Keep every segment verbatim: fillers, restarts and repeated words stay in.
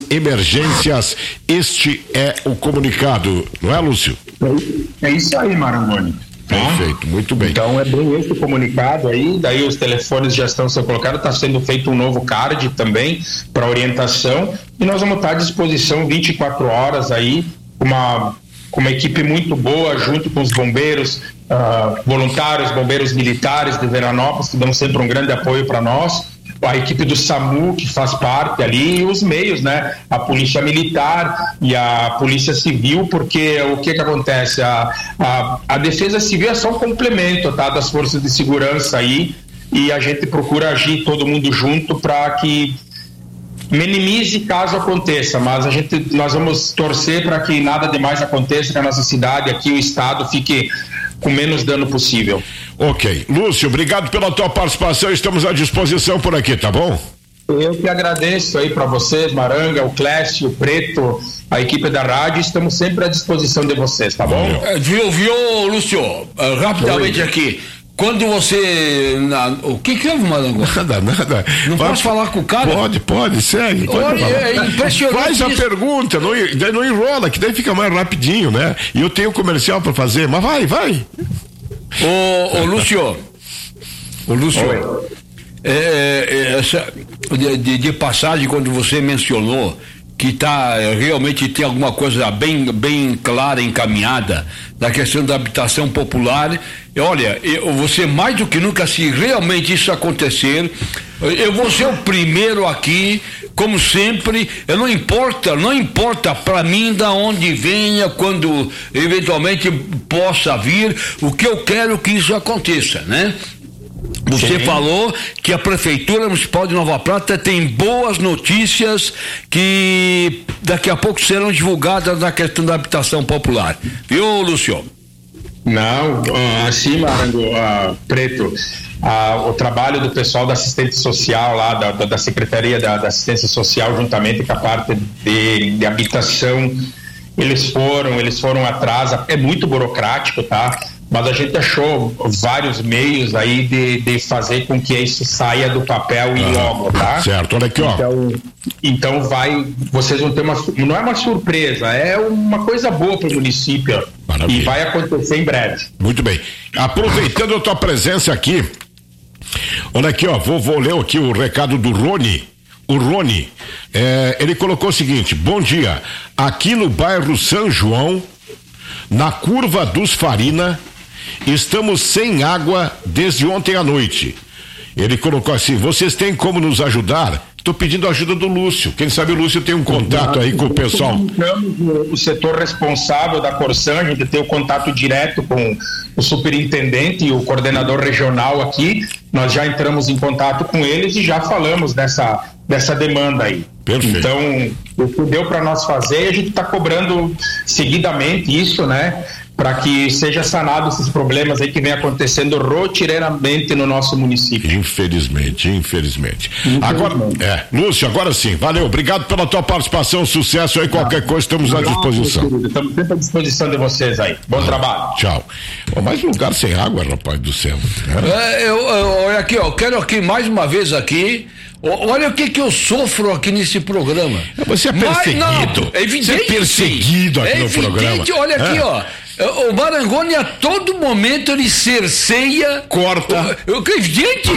emergências. Este é o comunicado, não é, Lúcio? É isso aí, Marangoni. Perfeito, muito bem. Então é bem esse comunicado aí, daí os telefones já estão sendo colocados, está sendo feito um novo card também para orientação, e nós vamos estar à disposição vinte e quatro horas aí, uma, com uma equipe muito boa, junto com os bombeiros uh, voluntários, bombeiros militares de Veranópolis, que dão sempre um grande apoio para nós, a equipe do SAMU que faz parte ali, e os meios, né? A polícia militar e a polícia civil, porque o que que acontece? A, a, a defesa civil é só um complemento, tá? Das forças de segurança aí, e a gente procura agir todo mundo junto para que minimize caso aconteça, mas a gente, nós vamos torcer para que nada demais aconteça, que a nossa cidade aqui, o estado, fique com menos dano possível. Ok. Lúcio, obrigado pela tua participação, estamos à disposição por aqui, tá bom? Eu que agradeço aí para vocês, Maranga, o Clécio, o Preto, a equipe da rádio, estamos sempre à disposição de vocês, tá bom? É, viu, viu, Lúcio, uh, rapidamente Oi. aqui, quando você, na, o que que é, Marango? Nada, nada. Não Vai, posso falar com o cara? Pode, pode, segue. Pode Olha, falar. é impressionante. Faz a isso. pergunta, não, daí não enrola, que daí fica mais rapidinho, né? E eu tenho comercial para fazer, mas vai, vai. Ô, ô Lúcio, ô Lúcio, é, é, essa, de, de passagem, quando você mencionou que tá, realmente tem alguma coisa bem, bem clara, encaminhada na questão da habitação popular, olha, eu, você mais do que nunca, se realmente isso acontecer, eu vou ser o primeiro aqui, como sempre, eu não importa, não importa para mim da onde venha, quando eventualmente possa vir, o que eu quero que isso aconteça, né? Você Sim. falou que a Prefeitura Municipal de Nova Prata tem boas notícias que daqui a pouco serão divulgadas na questão da habitação popular. Viu, Lúcio? Não, assim, Marango, uh, Preto, uh, o trabalho do pessoal da assistente social lá, da, da Secretaria da, da Assistência Social, juntamente com a parte de, de habitação, eles foram, eles foram atrás, é muito burocrático, tá? Mas a gente achou vários meios aí de, de fazer com que isso saia do papel e ah, logo, tá? Certo, olha aqui, ó. Então, então vai, vocês vão ter uma, não é uma surpresa, é uma coisa boa para o município. Maravilha. E vai acontecer em breve. Muito bem. Aproveitando a tua presença aqui, olha aqui, ó, vou, vou ler aqui o recado do Rony. O Rony, é, ele colocou o seguinte: bom dia, aqui no bairro São João, na curva dos Farina, estamos sem água desde ontem à noite. Ele colocou assim: vocês têm como nos ajudar? Estou pedindo a ajuda do Lúcio. Quem sabe o Lúcio tem um contato aí com o pessoal. O setor responsável da Corsan, a gente tem o contato direto com o superintendente e o coordenador regional aqui. Nós já entramos em contato com eles e já falamos dessa, dessa demanda aí. Perfeito. Então, o que deu para nós fazer, a gente está cobrando seguidamente isso, né? Para que seja sanado esses problemas aí que vem acontecendo rotineiramente no nosso município. Infelizmente, infelizmente. infelizmente. Agora, é, Lúcio, agora sim, valeu, obrigado pela tua participação, sucesso aí, qualquer coisa, estamos à disposição. Estamos sempre à disposição de vocês aí. Bom ah, trabalho. Tchau. Oh, mais lugar sem água, rapaz do céu. É, eu, eu, olha aqui, ó, eu quero aqui mais uma vez aqui. Olha o que que eu sofro aqui nesse programa. Você é perseguido. Mas, não, é evidente, Você é perseguido aqui é no evidente, programa. Olha aqui, é. ó. O Marangoni a todo momento ele cerceia. Corta. Eu acredito.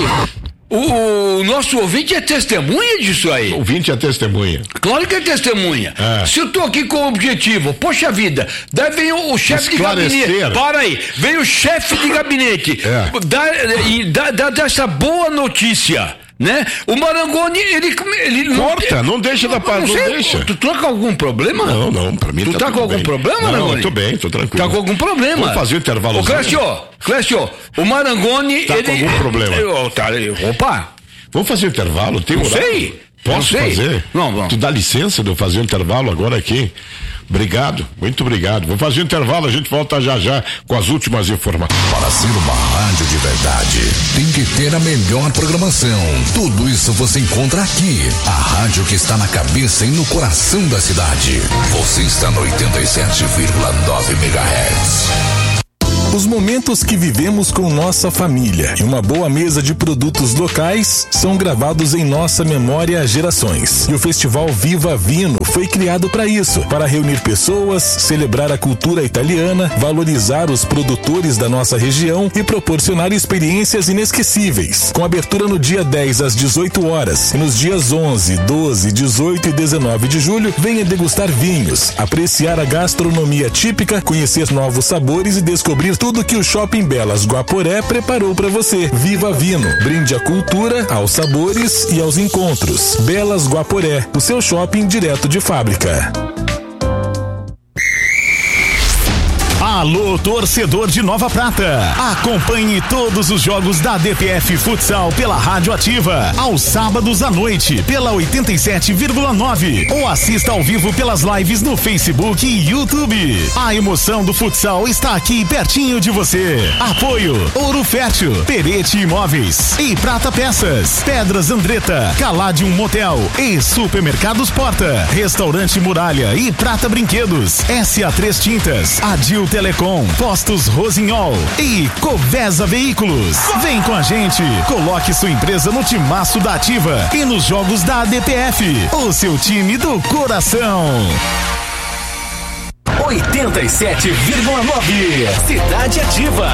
O, o nosso ouvinte é testemunha disso aí. O ouvinte é testemunha. Claro que é testemunha. É. Se eu tô aqui com o objetivo, poxa vida, daí vem o, o chefe de gabinete. Para aí, vem o chefe de gabinete. É. Dá, e dá, dá, dá essa boa notícia. Né? O Marangoni, ele, ele corta, não, não deixa da paz, não, não deixa. Tu, tu tá com algum problema? Não, não, pra mim tu tá tá com algum bem. problema, não, Marangoni? Tô bem, tô tranquilo. Tá com algum problema? Vamos fazer o intervalo. Ô, Clécio, Clécio, o Marangoni, tá ele... com algum problema? Eu, tá, opa. Vamos fazer o intervalo? Tem não horário? sei. Posso não sei. fazer? Não, não. Tu dá licença de eu fazer o intervalo agora aqui? Obrigado, muito obrigado. Vou fazer o intervalo, a gente volta já já com as últimas informações. Para ser uma rádio de verdade, tem que ter a melhor programação. Tudo isso você encontra aqui. A rádio que está na cabeça e no coração da cidade. Você está no oitenta e sete vírgula nove megahertz. Os momentos que vivemos com nossa família e uma boa mesa de produtos locais são gravados em nossa memória há gerações. E o Festival Viva Vino foi criado para isso, para reunir pessoas, celebrar a cultura italiana, valorizar os produtores da nossa região e proporcionar experiências inesquecíveis. Com abertura no dia dez às dezoito horas e nos dias onze, doze, dezoito e dezenove de julho, venha degustar vinhos, apreciar a gastronomia típica, conhecer novos sabores e descobrir tudo que o Shopping Belas Guaporé preparou para você. Viva Vino, brinde à cultura, aos sabores e aos encontros. Belas Guaporé, o seu shopping direto de fábrica. Alô, torcedor de Nova Prata. Acompanhe todos os jogos da D P F Futsal pela Rádio Ativa, aos sábados à noite, pela oitenta e sete vírgula nove, ou assista ao vivo pelas lives no Facebook e YouTube. A emoção do futsal está aqui pertinho de você. Apoio Ouro Fértil, Perete Imóveis e Prata Peças, Pedras Andretta, Caladium Motel e Supermercados Porta, Restaurante Muralha e Prata Brinquedos, S A três Tintas, Adil Telecom, Postos Rosinhol e Covesa Veículos. Vem com a gente, coloque sua empresa no timaço da Ativa e nos jogos da A D P F, o seu time do coração. oitenta e sete vírgula nove Cidade Ativa.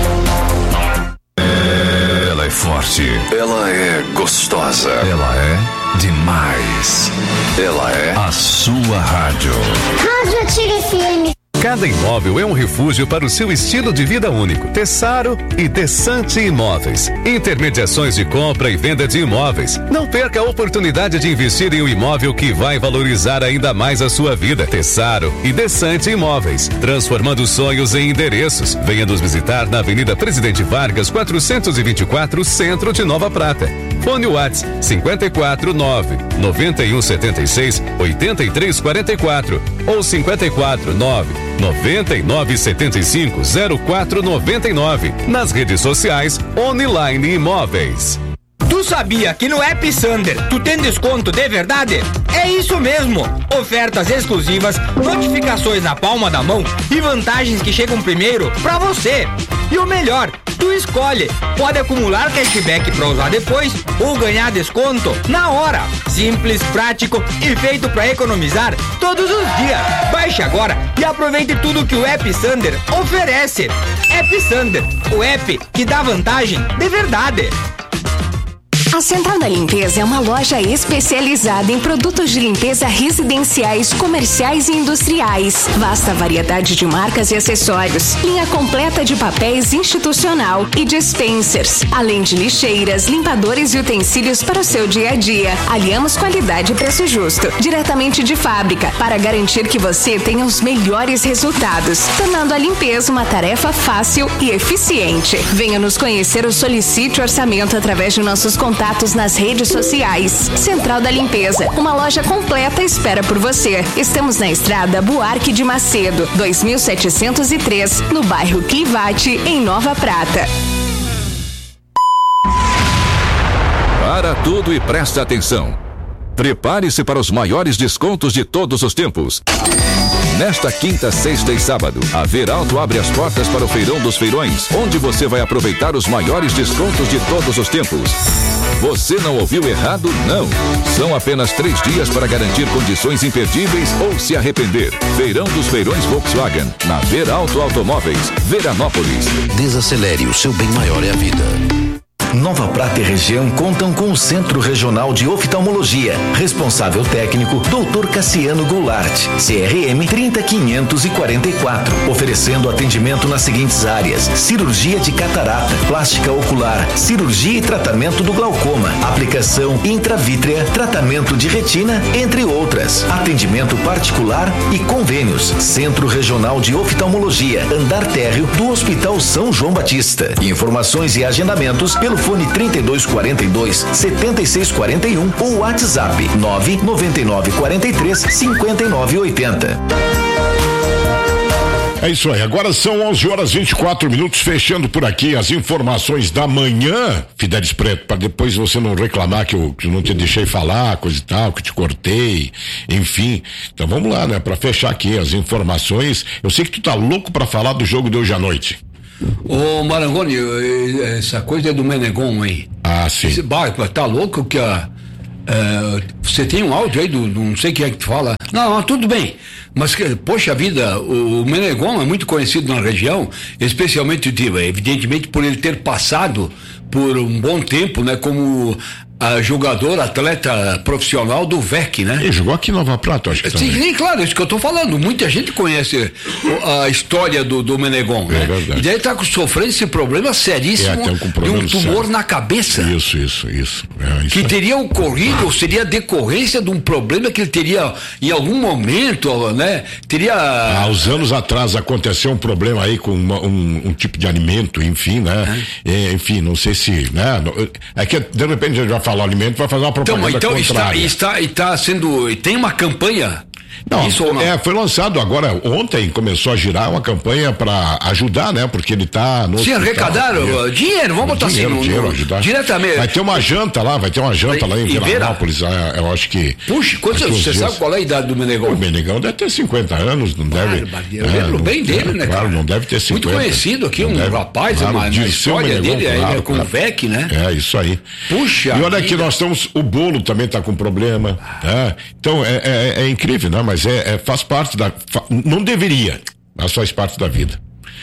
Ela é forte. Ela é gostosa. Ela é demais. Ela é a sua rádio. Rádio Ativa F M. Cada imóvel é um refúgio para o seu estilo de vida único. Tessaro e Desante Imóveis. Intermediações de compra e venda de imóveis. Não perca a oportunidade de investir em um imóvel que vai valorizar ainda mais a sua vida. Tessaro e Desante Imóveis. Transformando sonhos em endereços. Venha nos visitar na Avenida Presidente Vargas, quatrocentos e vinte e quatro, Centro de Nova Prata. Fone WhatsApp cinquenta e quatro, nove, noventa e um, setenta e seis, oitenta e três, quarenta e quatro ou cinquenta e quatro, nove, noventa e nove, setenta e cinco, zero quatro, noventa e nove. Nas redes sociais, Online Imóveis. Tu sabia que no App Sander tu tem desconto de verdade? É isso mesmo! Ofertas exclusivas, notificações na palma da mão e vantagens que chegam primeiro pra você. E o melhor, tu escolhe. Pode acumular cashback pra usar depois ou ganhar desconto na hora. Simples, prático e feito pra economizar todos os dias. Baixe agora e aproveite tudo que o App Sander oferece. App Sander, o app que dá vantagem de verdade. A Central da Limpeza é uma loja especializada em produtos de limpeza residenciais, comerciais e industriais. Vasta variedade de marcas e acessórios. Linha completa de papéis institucional e dispensers. Além de lixeiras, limpadores e utensílios para o seu dia a dia. Aliamos qualidade e preço justo. Diretamente de fábrica, para garantir que você tenha os melhores resultados. Tornando a limpeza uma tarefa fácil e eficiente. Venha nos conhecer ou solicite orçamento através de nossos contatos nas redes sociais. Central da Limpeza, uma loja completa espera por você. Estamos na estrada Buarque de Macedo, dois mil setecentos e três, no bairro Clivate, em Nova Prata. Para tudo e preste atenção. Prepare-se para os maiores descontos de todos os tempos. Nesta quinta, sexta e sábado, a Veralto abre as portas para o Feirão dos Feirões, onde você vai aproveitar os maiores descontos de todos os tempos. Você não ouviu errado, não. São apenas três dias para garantir condições imperdíveis ou se arrepender. Feirão dos Feirões Volkswagen, na Veralto Automóveis, Veranópolis. Desacelere, o seu bem maior é a vida. Nova Prata e região contam com o Centro Regional de Oftalmologia. Responsável técnico, doutor Cassiano Goulart, C R M trinta quinhentos e quarenta e quatro. Oferecendo atendimento nas seguintes áreas: cirurgia de catarata, plástica ocular, cirurgia e tratamento do glaucoma, aplicação intravítrea, tratamento de retina, entre outras. Atendimento particular e convênios. Centro Regional de Oftalmologia, andar térreo do Hospital São João Batista. Informações e agendamentos pelo fone trinta e dois, quarenta e dois, setenta e seis, quarenta e um ou WhatsApp nove nove nove, quarenta e três, cinquenta e nove, oitenta. É isso aí, agora são onze horas e vinte e quatro minutos, fechando por aqui as informações da manhã, Fidelis Preto, para depois você não reclamar que eu, que eu não te deixei falar, coisa e tal, que te cortei, enfim. Então vamos lá, né, para fechar aqui as informações. Eu sei que tu tá louco para falar do jogo de hoje à noite. Ô Marangoni, essa coisa é do Menegon aí. Ah, sim. Esse barco, tá louco que a. Uh, você tem um áudio aí do, do não sei quem é que fala. Não, não, tudo bem. Mas, poxa vida, o, o Menegon é muito conhecido na região, especialmente, evidentemente, por ele ter passado por um bom tempo, né, como a jogador, atleta profissional do V E C, né? Ele jogou aqui em Nova Prata, acho que Sim, sim, claro, isso que eu tô falando. Muita gente conhece a história do, do Menegon, é né? Verdade. E daí tá sofrendo esse problema seríssimo é, um problema de um tumor sério. na cabeça. Isso, isso, isso. É, isso que é. teria ocorrido, ou seria decorrência de um problema que ele teria, em algum momento, né? Teria... Há uns anos atrás aconteceu um problema aí com uma, um, um tipo de alimento, enfim, né? É. É, enfim, não sei se, né? É que de repente a gente vai falar alimento, vai fazer uma propaganda então, então contrária. Está, está, está sendo, tem uma campanha. Não, Isso ou não? É, foi lançado agora, ontem começou a girar uma campanha para ajudar, né? Porque ele tá no Sim, arrecadaram dinheiro, dinheiro, vamos botar dinheiro, assim, dinheiro, no, ajudar. Diretamente. Vai ter uma janta lá, vai ter uma janta vai, lá em Veranópolis, eu acho que... Puxa, quantos anos, você dias... sabe qual é a idade do Menegão? O Menegão deve ter cinquenta anos, não deve... Claro, eu é, lembro bem dele, né, claro, cara? não deve ter cinquenta. Muito conhecido aqui, um deve, rapaz, claro, uma, uma história Menegão, dele, claro, aí, com o V E C, né? É, isso aí. Puxa E olha vida. aqui, nós estamos, o bolo também tá com problema, é, então é, é, é incrível, né? Mas é, é, faz parte da... Não deveria, mas faz parte da vida.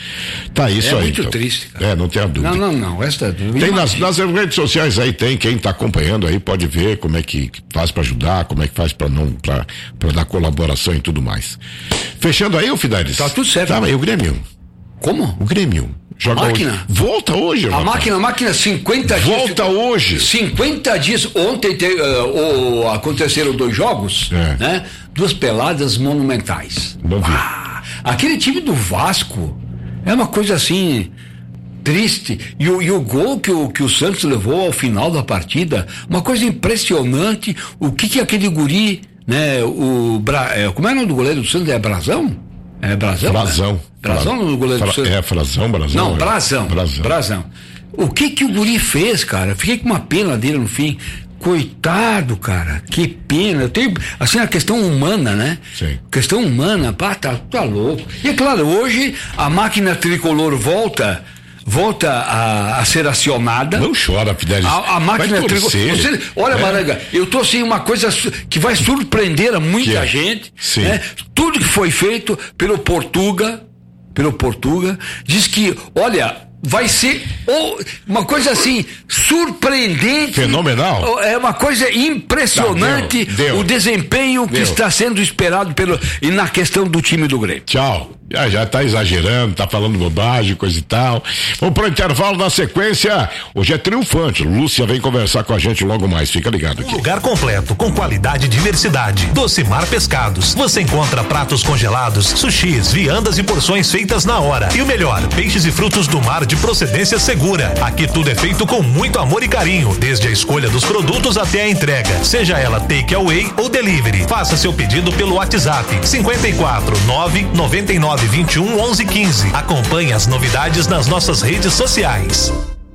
Tá, isso é aí. muito então. triste, cara. É, não tem a dúvida. Não, não, não. Esta tem nas, nas redes sociais aí, tem. Quem tá acompanhando aí pode ver como é que faz pra ajudar, como é que faz pra não, pra, pra dar colaboração e tudo mais. Fechando aí, o Fidelis? Tá tudo certo. Tá, mas e o Grêmio? Como? O Grêmio. Joga a máquina? Hoje. Volta hoje, A rapaz. máquina, a máquina, cinquenta dias. Volta hoje. cinquenta dias. Ontem te, uh, uh, aconteceram dois jogos, é. né? Duas peladas monumentais. Não vi. Ah, aquele time do Vasco é uma coisa assim triste. E o, e o gol que o, que o Santos levou ao final da partida, uma coisa impressionante. O que que aquele guri, né? O Bra, é, como é o nome do goleiro do Santos? É Brazão? É Brazão? Brazão. Né? Brazão no goleiro Fra, do Santos? É, Frazão, Brazão. Não, Brazão. Brazão. Brazão. O que que o guri fez, cara? Fiquei com uma pena dele no fim. Coitado, cara, que pena. Eu tenho, assim, a questão humana, né? Sim. Questão humana, pá, tá, tá louco. E é claro, hoje a máquina tricolor volta, volta a, a ser acionada. Não chora, Fidelis. A, a máquina tricolor. Você, olha, é. Maranga, eu tô assim, uma coisa que vai surpreender a muita é? gente. Sim. Né? Tudo que foi feito pelo Portuga, pelo Portuga, diz que, olha, vai ser oh, uma coisa assim surpreendente, fenomenal, é uma coisa impressionante. Tá, deu, deu. O desempenho deu. Que está sendo esperado pelo e na questão do time do Grêmio. Tchau. Já, já tá exagerando, tá falando bobagem, coisa e tal. Vamos pro intervalo, na sequência. Hoje é triunfante. Lúcia vem conversar com a gente logo mais. Fica ligado aqui. Um lugar completo, com qualidade e diversidade. Docimar Pescados. Você encontra pratos congelados, sushis, viandas e porções feitas na hora. E o melhor, peixes e frutos do mar de procedência segura. Aqui tudo é feito com muito amor e carinho, desde a escolha dos produtos até a entrega. Seja ela take away ou delivery. Faça seu pedido pelo WhatsApp cinquenta e quatro, nove noventa e nove, vinte e um, onze, quinze. Acompanhe as novidades nas nossas redes sociais.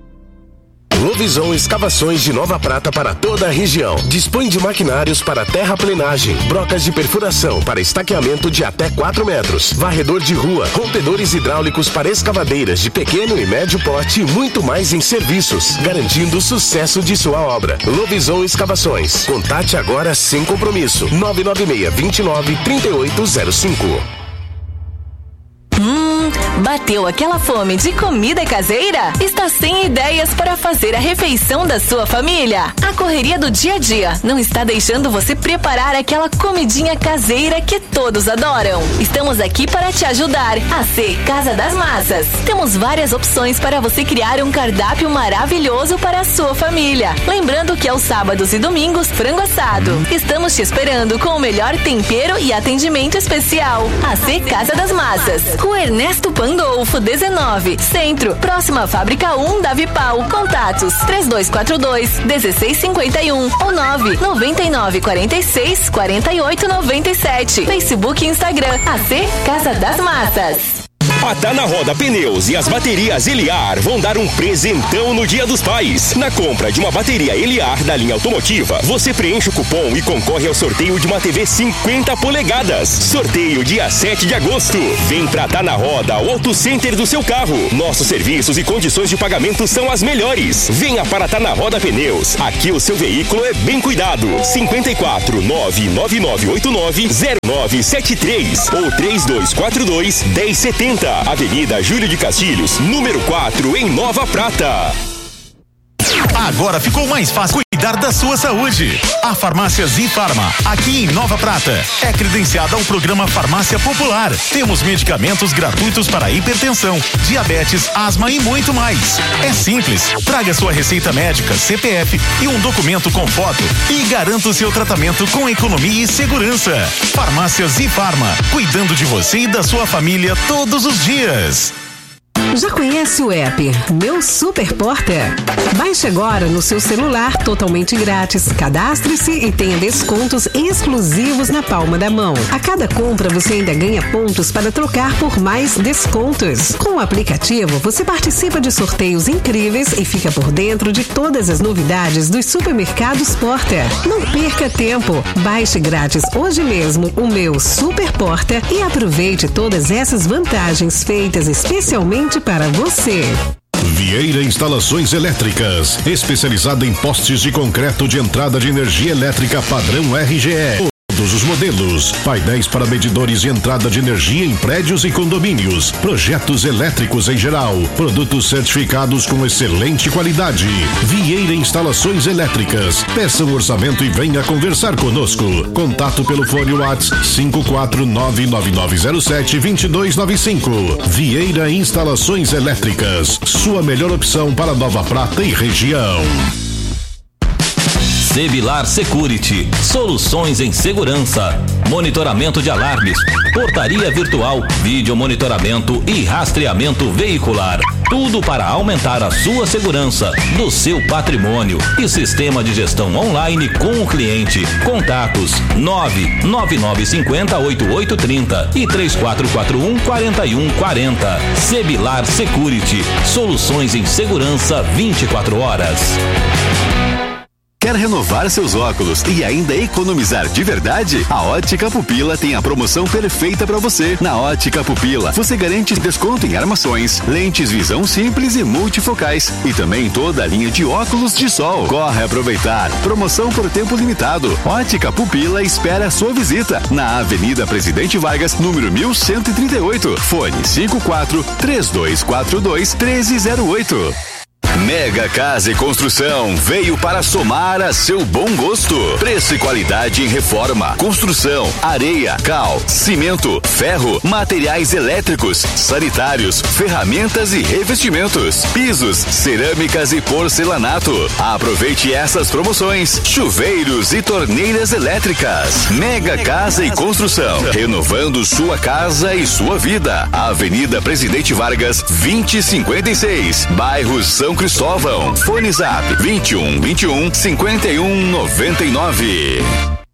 Lovisão Escavações de Nova Prata para toda a região. Dispõe de maquinários para terraplenagem, brocas de perfuração para estaqueamento de até quatro metros, varredor de rua, rompedores hidráulicos para escavadeiras de pequeno e médio porte e muito mais em serviços, garantindo o sucesso de sua obra. Lovisão Escavações. Contate agora sem compromisso. nove nove seis, dois nove, três oito zero cinco. Hum, bateu aquela fome de comida caseira? Está sem ideias para fazer a refeição da sua família? A correria do dia a dia não está deixando você preparar aquela comidinha caseira que todos adoram. Estamos aqui para te ajudar. A C Casa das Massas. Temos várias opções para você criar um cardápio maravilhoso para a sua família. Lembrando que aos sábados e domingos, frango assado. Estamos te esperando com o melhor tempero e atendimento especial. A C Casa das Massas. O Ernesto Pandolfo, dezenove, Centro, próxima à Fábrica um da Vipal. Contatos três dois quatro dois, um seis cinco um ou nove nove nove quatro seis, quatro oito nove sete. Facebook e Instagram, A C Casa das Massas. A Tá na Roda Pneus e as baterias Eliar vão dar um presentão no Dia dos Pais. Na compra de uma bateria Eliar da linha automotiva, você preenche o cupom e concorre ao sorteio de uma T V cinquenta polegadas. Sorteio dia sete de agosto. Vem pra Tá na Roda, Auto Center do seu carro. Nossos serviços e condições de pagamento são as melhores. Venha para Tá na Roda Pneus. Aqui o seu veículo é bem cuidado. cinquenta e quatro, nove nove nove oito nove, zero nove sete três ou três dois quatro dois, um zero sete zero. Avenida Júlio de Castilhos, número quatro, em Nova Prata. Agora ficou mais fácil cuidar da sua saúde. A Farmácia Zifarma, aqui em Nova Prata, é credenciada ao programa Farmácia Popular. Temos medicamentos gratuitos para hipertensão, diabetes, asma e muito mais. É simples. Traga sua receita médica, C P F e um documento com foto e garanta o seu tratamento com economia e segurança. Farmácia Zifarma, cuidando de você e da sua família todos os dias. Já conhece o app Meu Super Porta? Baixe agora no seu celular totalmente grátis. Cadastre-se e tenha descontos exclusivos na palma da mão. A cada compra você ainda ganha pontos para trocar por mais descontos. Com o aplicativo você participa de sorteios incríveis e fica por dentro de todas as novidades dos supermercados Porta. Não perca tempo. Baixe grátis hoje mesmo o Meu Super Porta e aproveite todas essas vantagens feitas especialmente para você. Vieira Instalações Elétricas, especializada em postes de concreto de entrada de energia elétrica padrão R G E. Todos os modelos, painéis para medidores de entrada de energia em prédios e condomínios, projetos elétricos em geral, produtos certificados com excelente qualidade. Vieira Instalações Elétricas. Peça um orçamento e venha conversar conosco. Contato pelo fone WhatsApp cinco quatro nove nove nove zero sete dois dois nove cinco. Vieira Instalações Elétricas, sua melhor opção para Nova Prata e região. Sebilar Security, soluções em segurança, monitoramento de alarmes, portaria virtual, vídeo monitoramento e rastreamento veicular. Tudo para aumentar a sua segurança do seu patrimônio e sistema de gestão online com o cliente. Contatos nove nove nove cinco zero oito oito três zero e três quatro quatro um quatro um quatro zero. Sebilar Security, soluções em segurança vinte e quatro horas. Quer renovar seus óculos e ainda economizar de verdade? A Ótica Pupila tem a promoção perfeita para você. Na Ótica Pupila, você garante desconto em armações, lentes visão simples e multifocais e também toda a linha de óculos de sol. Corre aproveitar. Promoção por tempo limitado. Ótica Pupila espera a sua visita na Avenida Presidente Vargas, número mil cento e trinta e oito. Fone cinco quatro três dois quatro dois um três zero oito. Mega Casa e Construção veio para somar a seu bom gosto. Preço e qualidade em reforma, construção, areia, cal, cimento, ferro, materiais elétricos, sanitários, ferramentas e revestimentos, pisos, cerâmicas e porcelanato. Aproveite essas promoções. Chuveiros e torneiras elétricas. Mega Casa e Construção, renovando sua casa e sua vida. Avenida Presidente Vargas, vinte e cinquenta e seis, bairro São Cristóvão. Fone Zap vinte e um, vinte e um, cinquenta e um, noventa e nove.